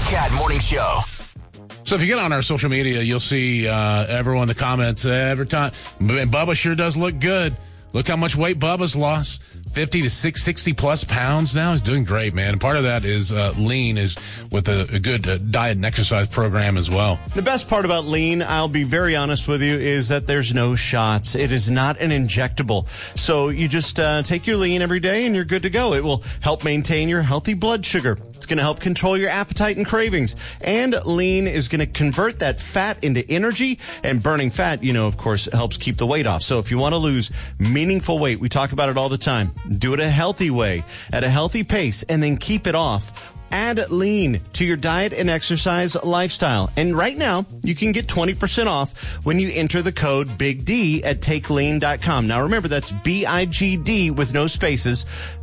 Cat Morning Show. So if you get on our social media, you'll see everyone in the comments every time. Bubba sure does look good. Look how much weight Bubba's lost. 50 to 60 plus pounds now. He's doing great, man. And part of that is lean, is with a good diet and exercise program as well. The best part about lean, I'll be very honest with you, is that there's no shots. It is not an injectable. So you just take your lean every day and you're good to go. It will help maintain your healthy blood sugar. It's going to help control your appetite and cravings. And lean is going to convert that fat into energy. And burning fat, of course, helps keep the weight off. So if you want to lose meaningful weight, we talk about it all the time. Do it a healthy way, at a healthy pace, and then keep it off. Add lean to your diet and exercise lifestyle. And right now, you can get 20% off when you enter the code Big D at TakeLean.com. Now remember, that's BIGD with no spaces.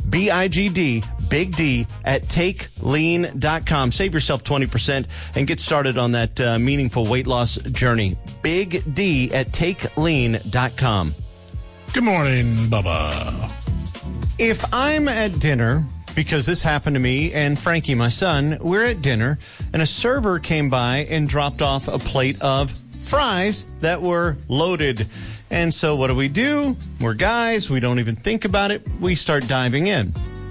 BIGD, Big D at TakeLean.com. Save yourself 20% and get started on that meaningful weight loss journey. Big D at TakeLean.com. Good morning, Bubba. If I'm at dinner, because this happened to me and Frankie, my son, we're at dinner, and a server came by and dropped off a plate of fries that were loaded. And so what do? We're guys. We don't even think about it. We start diving in.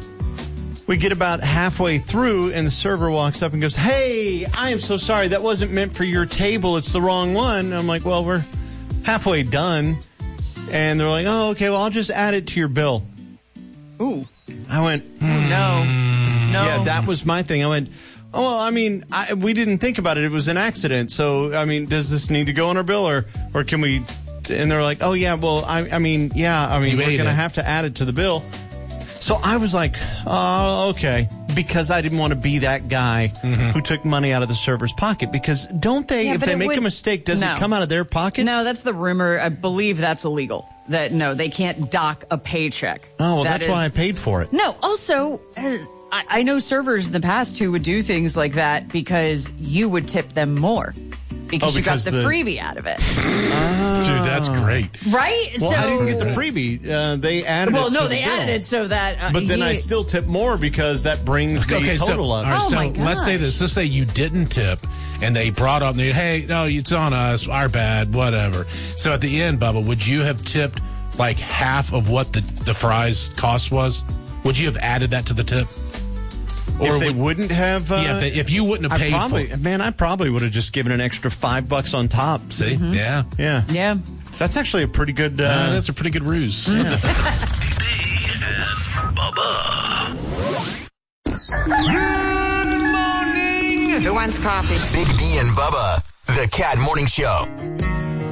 We get about halfway through, and the server walks up and goes, "Hey, I am so sorry. That wasn't meant for your table. It's the wrong one." And I'm like, "Well, we're halfway done." And they're like, "Oh, okay, well, I'll just add it to your bill." Ooh. I went, No. Yeah, that was my thing. I went, oh, well, I mean, we didn't think about it. It was an accident. So, I mean, does this need to go on our bill or can we? And they're like, oh, yeah, well, I mean, we're going to have to add it to the bill. So I was like, oh, okay. Because I didn't want to be that guy who took money out of the server's pocket. Because don't they, if they make a mistake, does it come out of their pocket? No, that's the rumor. I believe that's illegal. That, no, they can't dock a paycheck. Oh, well, that's why I paid for it. No, also, I know servers in the past who would do things like that because you would tip them more. Because you got the freebie out of it. Dude, that's great. Right? Well, I didn't get the freebie. They added it to the bill. They added it so that... but then I still tip more because that brings the total up. All right, my gosh. Let's say this. Let's say you didn't tip, and they brought up, hey, no, it's on us, our bad, whatever. So at the end, Bubba, would you have tipped like half of what the fries cost was? Would you have added that to the tip? Or if they wouldn't have... if you wouldn't have paid for it. Man, I probably would have just given an extra $5 on top. See? Yeah. Yeah. That's actually a pretty good... that's a pretty good ruse. Big D and Bubba. Good morning. Who wants coffee? Big D and Bubba, the Cat Morning Show.